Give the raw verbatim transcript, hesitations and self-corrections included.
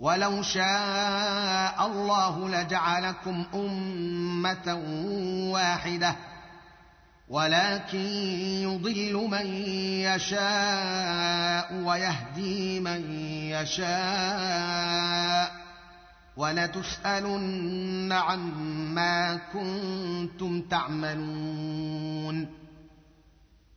ولو شاء الله لجعلكم أمة واحدة ولكن يضل من يشاء ويهدي من يشاء ولتسألن عما كنتم تعملون